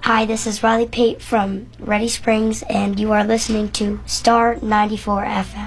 Hi, this is Riley Pate from Ready Springs, and you are listening to Star 94 FM.